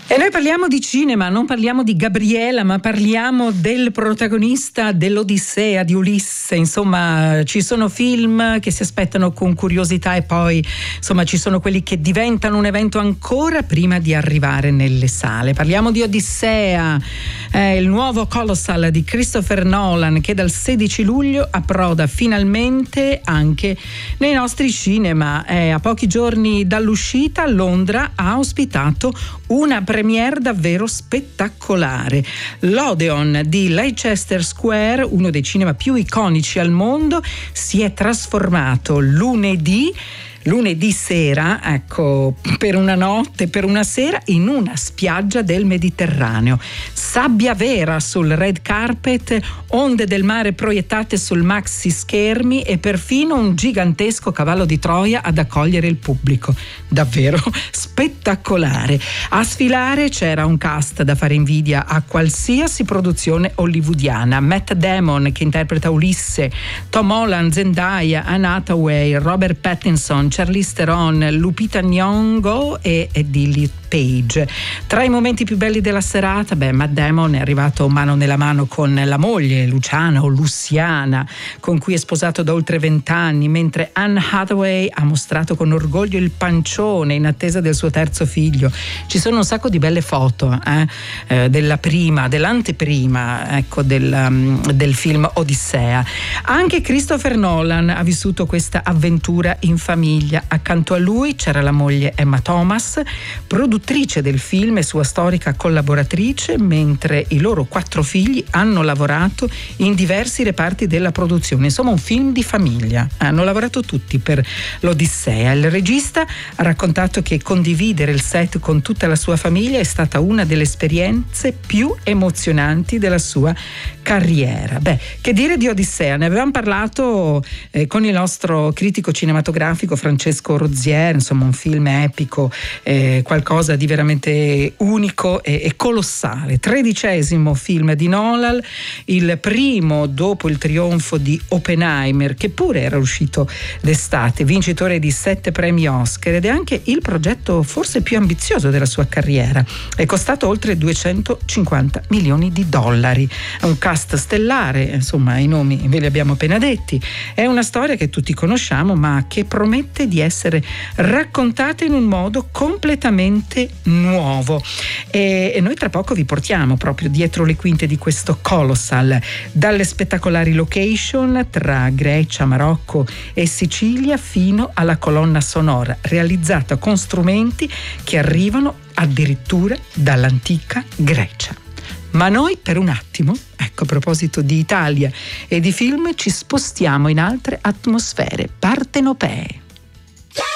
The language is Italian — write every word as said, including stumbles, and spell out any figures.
E noi parliamo di cinema, non parliamo di Gabriela, ma parliamo del protagonista dell'Odissea di Ulisse. Insomma, ci sono film che si aspettano con curiosità e poi, insomma, ci sono quelli che diventano un evento ancora prima di arrivare nelle sale. Parliamo di Odissea, eh, il nuovo Colossal di Christopher Nolan, che dal sedici luglio approda finalmente anche nei nostri cinema. Eh, a pochi giorni dall'uscita, Londra ha ospitato una premiere davvero spettacolare. L'Odeon di Leicester Square, uno dei cinema più iconici al mondo, si è trasformato lunedì lunedì sera, ecco, per una notte, per una sera, in una spiaggia del Mediterraneo. Sabbia vera sul red carpet, onde del mare proiettate sul maxi schermi e perfino un gigantesco cavallo di Troia ad accogliere il pubblico. Davvero spettacolare. A sfilare c'era un cast da fare invidia a qualsiasi produzione hollywoodiana. Matt Damon, che interpreta Ulisse, Tom Holland, Zendaya, Anne Hathaway, Robert Pattinson, Charlize Theron, Lupita Nyong'o e Lily Page. Tra i momenti più belli della serata, beh, Matt Damon è arrivato mano nella mano con la moglie Luciana o Luciana, con cui è sposato da oltre vent'anni, mentre Anne Hathaway ha mostrato con orgoglio il pancione in attesa del suo terzo figlio. Ci sono un sacco di belle foto eh, eh, della prima, dell'anteprima, ecco, del, um, del film Odissea. Anche Christopher Nolan ha vissuto questa avventura in famiglia. Accanto a lui c'era la moglie Emma Thomas, produttrice del film e sua storica collaboratrice, mentre i loro quattro figli hanno lavorato in diversi reparti della produzione. Insomma, un film di famiglia. Hanno lavorato tutti per l'Odissea. Il regista ha raccontato che condividere il set con tutta la sua famiglia è stata una delle esperienze più emozionanti della sua carriera. Beh, che dire di Odissea? Ne avevamo parlato eh, con il nostro critico cinematografico Francesco Rozier, insomma un film epico, eh, qualcosa di veramente unico e, e colossale. Tredicesimo film di Nolan, il primo dopo il trionfo di Oppenheimer, che pure era uscito d'estate, vincitore di sette premi Oscar, ed è anche il progetto forse più ambizioso della sua carriera. È costato oltre duecentocinquanta milioni di dollari. È un cast stellare, insomma i nomi ve li abbiamo appena detti. È una storia che tutti conosciamo, ma che promette di essere raccontata in un modo completamente nuovo. E, e noi tra poco vi portiamo proprio dietro le quinte di questo Colossal, dalle spettacolari location tra Grecia, Marocco e Sicilia fino alla colonna sonora realizzata con strumenti che arrivano addirittura dall'antica Grecia. Ma noi per un attimo, ecco, a proposito di Italia e di film, ci spostiamo in altre atmosfere partenopee.